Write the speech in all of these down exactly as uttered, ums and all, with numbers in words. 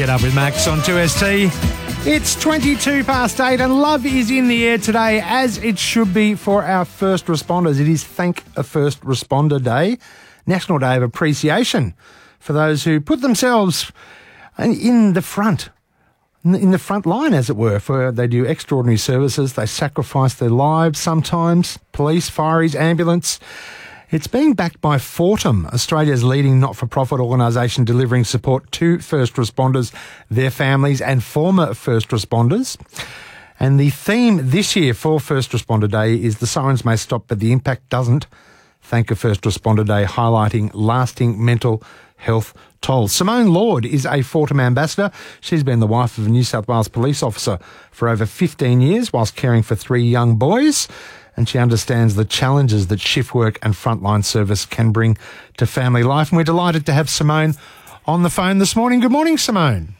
Get Up with Max on two S T. It's twenty-two past eight and love is in the air today, as it should be for our first responders. It is Thank a First Responder Day, National Day of Appreciation for those who put themselves in the front, in the front line, as it were, for they do extraordinary services. They sacrifice their lives sometimes. Police, fireys, ambulance. It's being backed by Fortum, Australia's leading not-for-profit organisation delivering support to first responders, their families and former first responders. And the theme this year for First Responder Day is the sirens may stop, but the impact doesn't. Thank a First Responder Day, highlighting lasting mental health tolls. Simone Lord is a Fortum ambassador. She's been the wife of a New South Wales police officer for over fifteen years whilst caring for three young boys. And she understands the challenges that shift work and frontline service can bring to family life. And we're delighted to have Simone on the phone this morning. Good morning, Simone.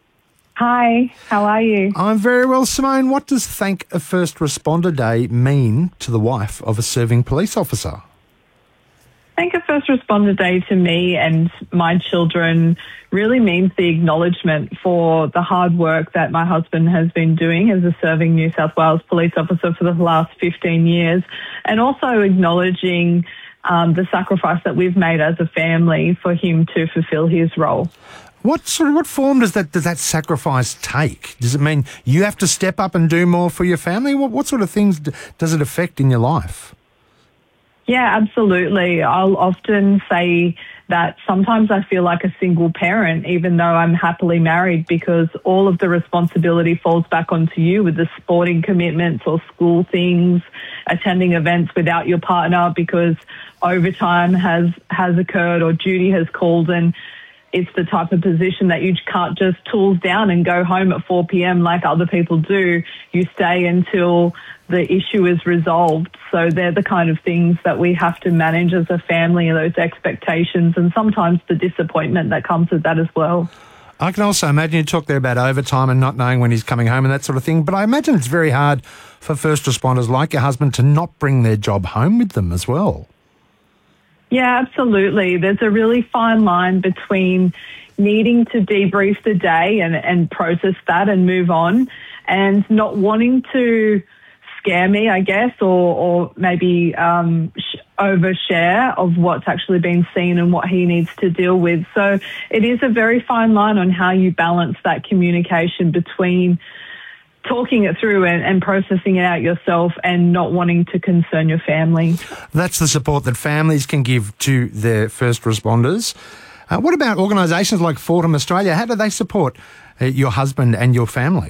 Hi, how are you? I'm very well, Simone. What does Thank a First Responder Day mean to the wife of a serving police officer? Thank a First Responder Day to me and my children really means the acknowledgement for the hard work that my husband has been doing as a serving New South Wales police officer for the last fifteen years, and also acknowledging um, the sacrifice that we've made as a family for him to fulfil his role. What sort of what form does that does that sacrifice take? Does it mean you have to step up and do more for your family? What what sort of things d- does it affect in your life? Yeah, absolutely. I'll often say that sometimes I feel like a single parent, even though I'm happily married, because all of the responsibility falls back onto you with the sporting commitments or school things, attending events without your partner because overtime has, has occurred or duty has called, and it's the type of position that you can't just tools down and go home at four p.m. like other people do. You stay until the issue is resolved. So they're the kind of things that we have to manage as a family, and those expectations, and sometimes the disappointment that comes with that as well. I can also imagine you talk there about overtime and not knowing when he's coming home and that sort of thing, but I imagine it's very hard for first responders like your husband to not bring their job home with them as well. Yeah, absolutely. There's a really fine line between needing to debrief the day and, and process that and move on, and not wanting to scare me, I guess, or, or maybe um, sh- overshare of what's actually been seen and what he needs to deal with. So it is a very fine line on how you balance that communication between talking it through and, and processing it out yourself and not wanting to concern your family. That's the support that families can give to their first responders. Uh, what about organisations like Fortum Australia? How do they support uh, your husband and your family?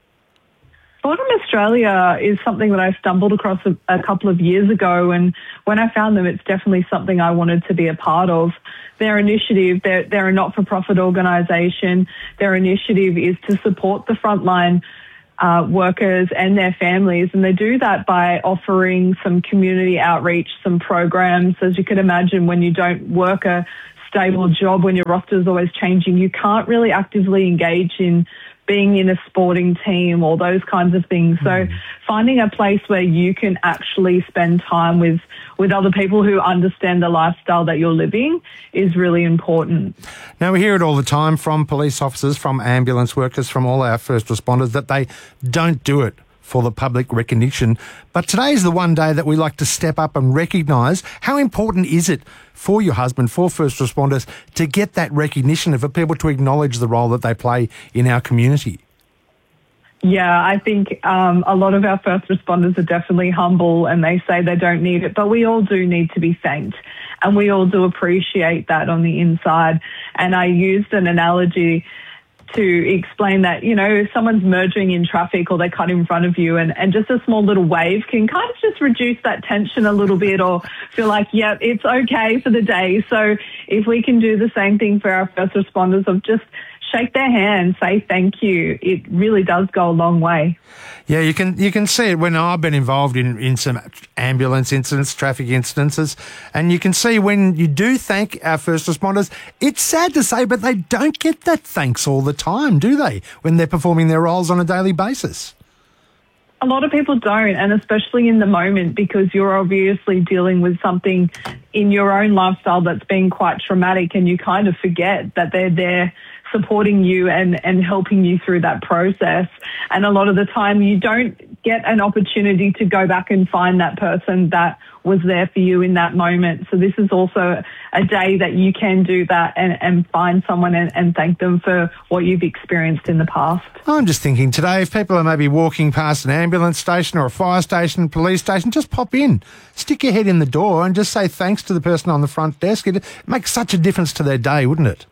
Fortum Australia is something that I stumbled across a, a couple of years ago, and when I found them, it's definitely something I wanted to be a part of. Their initiative, they're, they're a not-for-profit organisation. Their initiative is to support the frontline Uh, workers and their families, and they do that by offering some community outreach, some programs. As you can imagine, when you don't work a stable job, when your roster is always changing, you can't really actively engage in being in a sporting team or those kinds of things. So mm. finding a place where you can actually spend time with, with other people who understand the lifestyle that you're living is really important. Now, we hear it all the time from police officers, from ambulance workers, from all our first responders, that they don't do it for the public recognition. But today is the one day that we like to step up and recognise. How important is it for your husband, for first responders, to get that recognition and for people to acknowledge the role that they play in our community? Yeah, I think um, a lot of our first responders are definitely humble and they say they don't need it, but we all do need to be thanked, and we all do appreciate that on the inside. And I used an analogy to explain that, you know, if someone's merging in traffic or they cut in front of you, and, and just a small little wave can kind of just reduce that tension a little bit, or feel like, yeah, it's okay for the day. So if we can do the same thing for our first responders of just shake their hand, say thank you, it really does go a long way. Yeah, you can you can see it when I've been involved in, in some ambulance incidents, traffic instances, and you can see when you do thank our first responders, it's sad to say, but they don't get that thanks all the time, do they, when they're performing their roles on a daily basis? A lot of people don't, and especially in the moment, because you're obviously dealing with something in your own lifestyle that's been quite traumatic, and you kind of forget that they're there supporting you and, and helping you through that process. And a lot of the time you don't get an opportunity to go back and find that person that was there for you in that moment. So this is also a day that you can do that and, and find someone and, and thank them for what you've experienced in the past. I'm just thinking today, if people are maybe walking past an ambulance station or a fire station, police station, just pop in, stick your head in the door and just say thanks to the person on the front desk. It makes such a difference to their day, wouldn't it?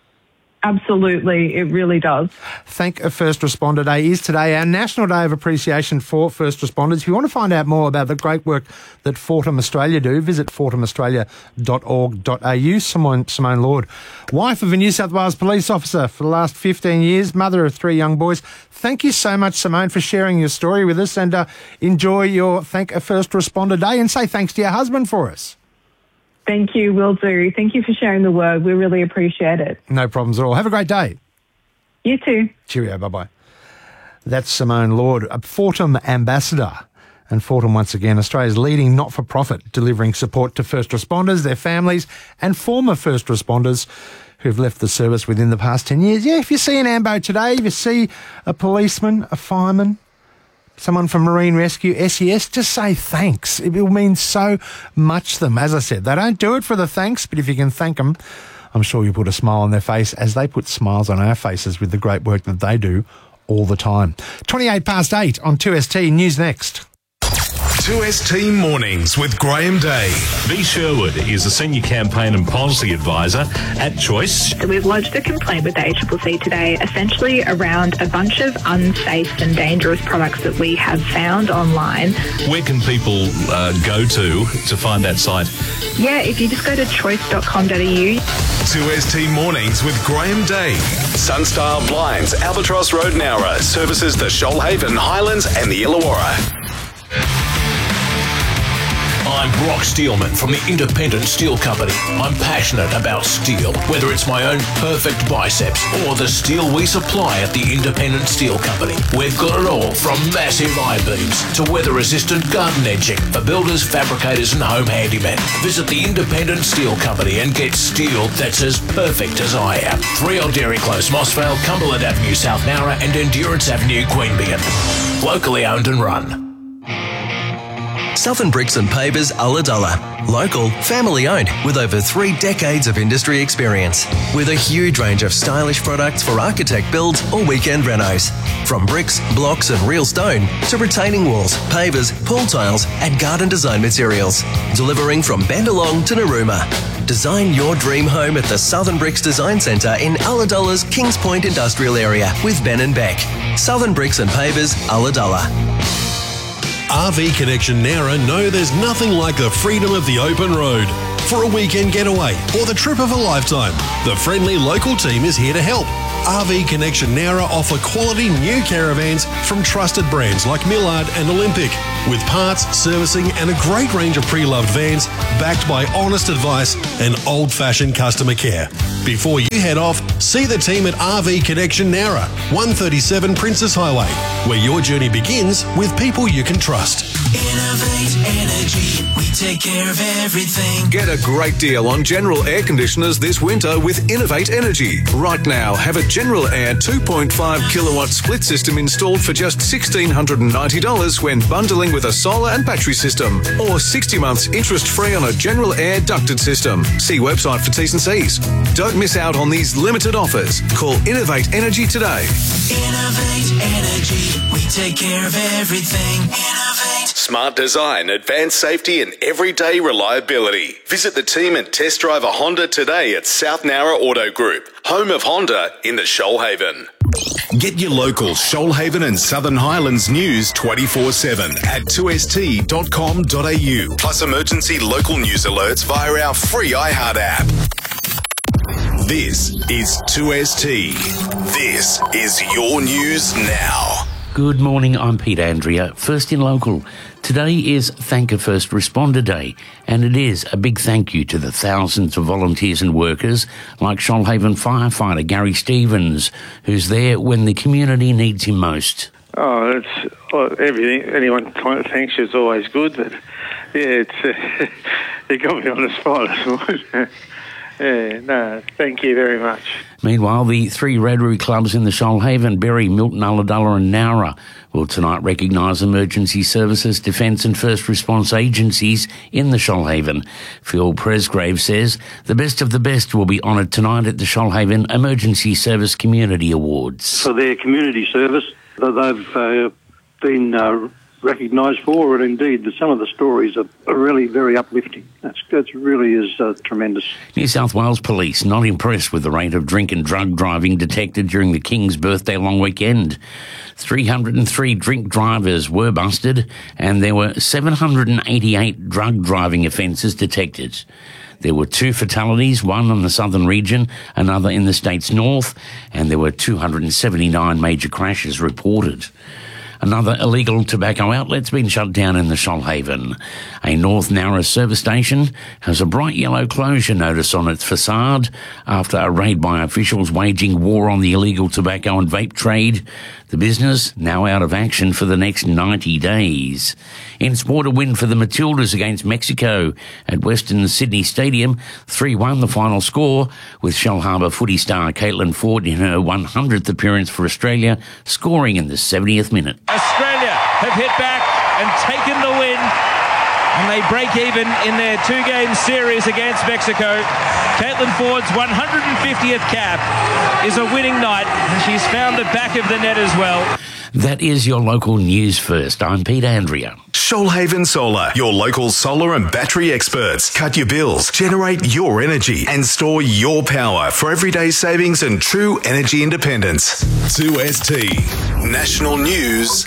Absolutely, it really does. Thank a First Responder Day is today, our National Day of Appreciation for First Responders. If you want to find out more about the great work that Fortum Australia do, visit fortum australia dot org dot a u. Simone, Simone Lord, wife of a New South Wales police officer for the last fifteen years, mother of three young boys. Thank you so much, Simone, for sharing your story with us, and uh, enjoy your Thank a First Responder Day, and say thanks to your husband for us. Thank you, will do. Thank you for sharing the word. We really appreciate it. No problems at all. Have a great day. You too. Cheerio. Bye-bye. That's Simone Lord, a Fortum ambassador. And Fortum, once again, Australia's leading not-for-profit, delivering support to first responders, their families, and former first responders who've left the service within the past ten years. Yeah, if you see an ambo today, if you see a policeman, a fireman, someone from Marine Rescue, S E S, just say thanks. It will mean so much to them. As I said, they don't do it for the thanks, but if you can thank them, I'm sure you put a smile on their face as they put smiles on our faces with the great work that they do all the time. twenty-eight past eight on two S T. News next. two S T Mornings with Graham Day. B. Sherwood is a Senior Campaign and Policy Advisor at Choice. So we've lodged a complaint with the A C C C today, essentially around a bunch of unsafe and dangerous products that we have found online. Where can people uh, go to to find that site? Yeah, if you just go to choice dot com dot a u. two S T Mornings with Graham Day. Sunstar Blinds, Albatross Road, Nowra, services the Shoalhaven, Highlands and the Illawarra. I'm Brock Steelman from the Independent Steel Company. I'm passionate about steel, whether it's my own perfect biceps or the steel we supply at the Independent Steel Company. We've got it all from massive I-beams to weather-resistant garden edging for builders, fabricators and home handymen. Visit the Independent Steel Company and get steel that's as perfect as I am. three Old Dairy Close, Mossvale, Cumberland Avenue, South Nowra and Endurance Avenue, Queanbeyan. Locally owned and run. Southern Bricks and Pavers Ulladulla. Local, family owned, with over three decades of industry experience. With a huge range of stylish products for architect builds or weekend renos. From bricks, blocks and real stone to retaining walls, pavers, pool tiles and garden design materials. Delivering from Bendalong to Narooma. Design your dream home at the Southern Bricks Design Centre in Ulladulla's Kings Point Industrial Area with Ben and Beck. Southern Bricks and Pavers Ulladulla. R V Connection Nowra know there's nothing like the freedom of the open road. For a weekend getaway or the trip of a lifetime, the friendly local team is here to help. R V Connection Nowra offer quality new caravans from trusted brands like Millard and Olympic, with parts, servicing and a great range of pre-loved vans backed by honest advice and old-fashioned customer care. Before you head off, see the team at R V Connection Nowra, one thirty-seven Princess Highway, where your journey begins with people you can trust. Innovate Energy, we take care of everything. Get a great deal on General air conditioners this winter with Innovate Energy. Right now, have a General Air two point five kilowatt split system installed for just one thousand six hundred ninety dollars when bundling with a solar and battery system, or sixty months interest-free on a General Air ducted system. See website for T's and C's. Don't miss out on these limited offers. Call Innovate Energy today. Innovate Energy, we take care of everything. Innovate. Smart design, advanced safety and everyday reliability. Visit the team and test drive a Honda today at South Nowra Auto Group, home of Honda in the Shoalhaven. Get your local Shoalhaven and Southern Highlands news twenty-four seven at two s t dot com dot a u, plus emergency local news alerts via our free iHeart app. This is two S T. This is your news now. Good morning, I'm Pete Andrea, First in Local. Today is Thank a First Responder Day, and it is a big thank you to the thousands of volunteers and workers like Shoalhaven firefighter Gary Stevens, who's there when the community needs him most. Oh, it's well, everything. Anyone kind of thanks you is always good, but yeah, it's uh, you got me on the spot. Yeah, no, thank you very much. Meanwhile, the three Rotary clubs in the Shoalhaven, Berry, Milton, Ulladulla and Nowra will tonight recognise emergency services, defence and first response agencies in the Shoalhaven. Phil Presgrave says the best of the best will be honoured tonight at the Shoalhaven Emergency Service Community Awards. For their community service that they've uh, been uh, recognised for, and indeed some of the stories are, are really very uplifting. That's, that really is uh, tremendous. New South Wales Police not impressed with the rate of drink and drug driving detected during the King's birthday long weekend. three hundred three drink drivers were busted and there were seven hundred eighty-eight drug driving offences detected. There were two fatalities, one in the southern region, another in the state's north, and there were two hundred seventy-nine major crashes reported. Another illegal tobacco outlet's been shut down in the Shoalhaven. A North Nowra service station has a bright yellow closure notice on its facade after a raid by officials waging war on the illegal tobacco and vape trade. The business now out of action for the next ninety days. In sport, a win for the Matildas against Mexico at Western Sydney Stadium. three one the final score, with Shellharbour footy star Caitlin Ford in her one hundredth appearance for Australia, scoring in the seventieth minute. Australia have hit back and taken the win, and they break even in their two-game series against Mexico. Caitlin Ford's one hundred fiftieth cap is a winning night. She's found the back of the net as well. That is your local news first. I'm Pete Andrea. Shoalhaven Solar, your local solar and battery experts. Cut your bills, generate your energy, and store your power for everyday savings and true energy independence. two S T National News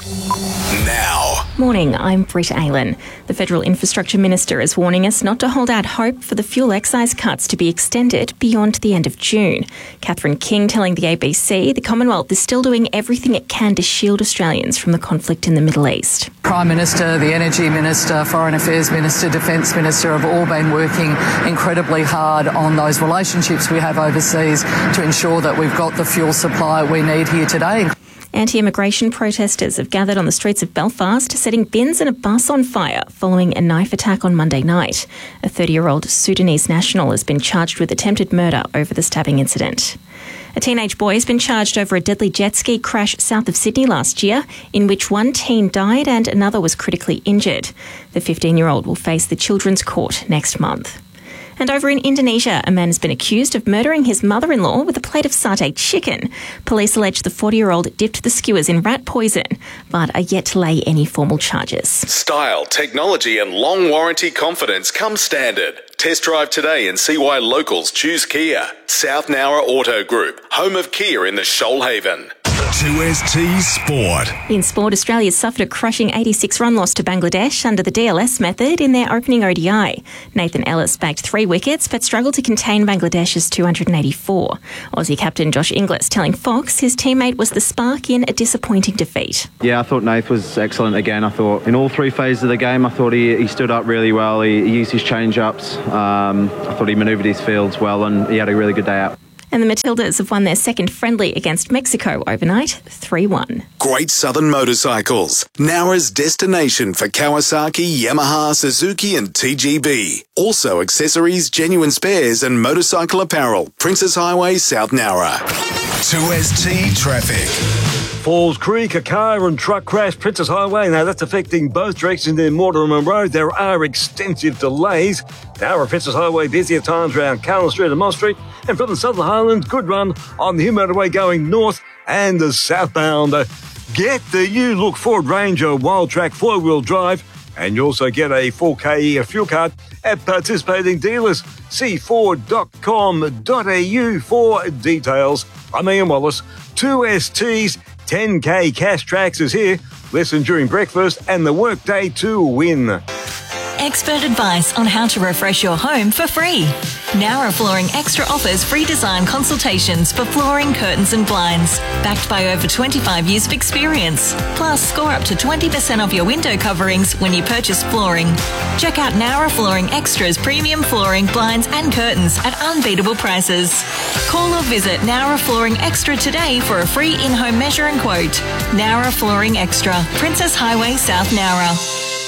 now. Morning, I'm Britt Aylan. The Federal Infrastructure Minister is warning us not to hold out hope for the fuel excise cuts to be extended beyond the end of June. Catherine King telling the A B C the Commonwealth is still doing everything it can to shield Australians from the conflict in the Middle East. Prime Minister, the Energy Minister, Foreign Affairs Minister, Defence Minister have all been working incredibly hard on those relationships we have overseas to ensure that we've got the fuel supply we need here today. Anti-immigration protesters have gathered on the streets of Belfast, setting bins and a bus on fire following a knife attack on Monday night. A thirty-year-old Sudanese national has been charged with attempted murder over the stabbing incident. A teenage boy has been charged over a deadly jet ski crash south of Sydney last year, in which one teen died and another was critically injured. The fifteen-year-old will face the Children's Court next month. And over in Indonesia, a man has been accused of murdering his mother-in-law with a plate of satay chicken. Police allege the forty-year-old dipped the skewers in rat poison, but are yet to lay any formal charges. Style, technology and long warranty confidence come standard. Test drive today and see why locals choose Kia. South Nowra Auto Group, home of Kia in the Shoalhaven. two S T Sport. In sport, Australia suffered a crushing eighty-six run loss to Bangladesh under the D L S method in their opening O D I. Nathan Ellis bagged three wickets but struggled to contain Bangladesh's two hundred eighty-four. Aussie captain Josh Inglis telling Fox his teammate was the spark in a disappointing defeat. Yeah, I thought Nath was excellent again. I thought in all three phases of the game, I thought he, he stood up really well. He, he used his change-ups. Um, I thought he manoeuvred his fields well and he had a really good day out. And the Matildas have won their second friendly against Mexico overnight, three one. Great Southern Motorcycles, Nowra's destination for Kawasaki, Yamaha, Suzuki and T G B. Also accessories, genuine spares and motorcycle apparel. Princess Highway, South Nowra. two S T Traffic. Falls Creek, a car and truck crash, Princess Highway. Now that's affecting both directions in Mortimer Road. There are extensive delays. Now Princess Highway busy at times around Carlin Street and Moss Street. And from the Southern Highlands, good run on the Hume Motorway going north and the southbound. Get the new look Ford Ranger Wild Track four-wheel drive. And you also get a four K fuel card at participating dealers. See ford dot com dot a u for details. I'm Ian Wallace. two S T's ten K Cash Tracks is here. Listen during breakfast and the workday to win. Expert advice on how to refresh your home for free. Nowra Flooring Extra offers free design consultations for flooring, curtains and blinds, backed by over twenty-five years of experience. Plus, score up to twenty percent off your window coverings when you purchase flooring. Check out Nowra Flooring Extra's premium flooring, blinds and curtains at unbeatable prices. Call or visit Nowra Flooring Extra today for a free in-home measure and quote. Nowra Flooring Extra, Princess Highway, South Nowra.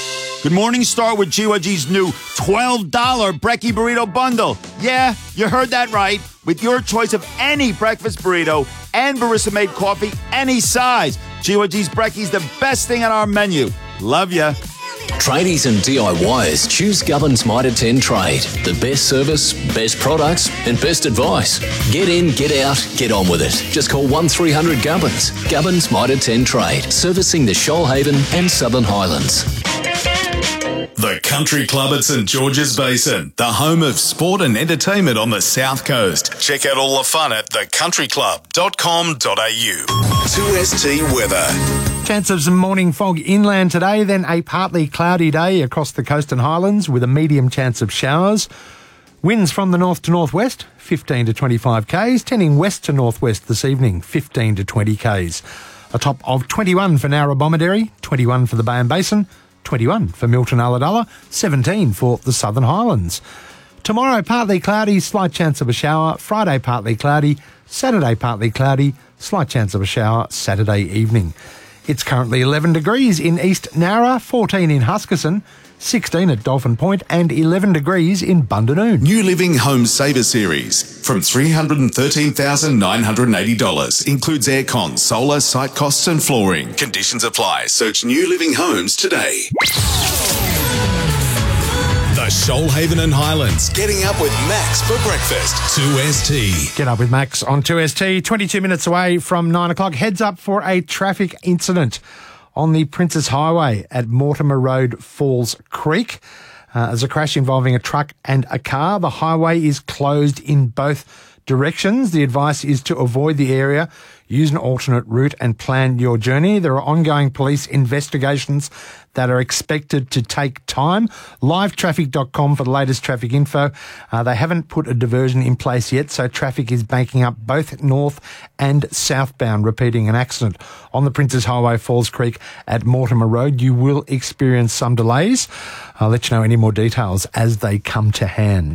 Good morning start with G Y G's new twelve dollars Brekkie Burrito Bundle. Yeah, you heard that right. With your choice of any breakfast burrito and barista-made coffee, any size. G Y G's Brekkie's the best thing on our menu. Love ya. Tradies and D I Yers, choose Gubbins Mitre ten Trade. The best service, best products and best advice. Get in, get out, get on with it. Just call one three hundred Gubbins. Gubbins Mitre ten Trade, servicing the Shoalhaven and Southern Highlands. The Country Club at St George's Basin, the home of sport and entertainment on the South Coast. Check out all the fun at the country club dot com dot a u. two S T weather. Chance of some morning fog inland today, then a partly cloudy day across the coast and highlands with a medium chance of showers. Winds from the north to northwest, fifteen to twenty-five k's, tending west to northwest this evening, fifteen to twenty k's. A top of twenty-one for Narrabomberry, twenty-one for the Bay and Basin, twenty-one for Milton Ulladulla, seventeen for the Southern Highlands. Tomorrow, partly cloudy, slight chance of a shower. Friday, partly cloudy. Saturday, partly cloudy, slight chance of a shower Saturday evening. It's currently eleven degrees in East Narra, fourteen in Huskisson, sixteen at Dolphin Point and eleven degrees in Bundanoon. New Living Home Saver Series from three hundred thirteen thousand nine hundred eighty dollars. Includes aircon, solar, site costs and flooring. Conditions apply. Search New Living Homes today. The Shoalhaven and Highlands. Getting up with Max for breakfast. two S T. Get up with Max on two S T, twenty-two minutes away from nine o'clock. Heads up for a traffic incident on the Princes Highway at Mortimer Road, Falls Creek. Uh, there's a crash involving a truck and a car. The highway is closed in both directions. The advice is to avoid the area, use an alternate route and plan your journey. There are ongoing police investigations that are expected to take time. live traffic dot com for the latest traffic info. Uh, they haven't put a diversion in place yet, so traffic is banking up both north and southbound, repeating an accident on the Princes Highway, Falls Creek at Mortimer Road. You will experience some delays. I'll let you know any more details as they come to hand.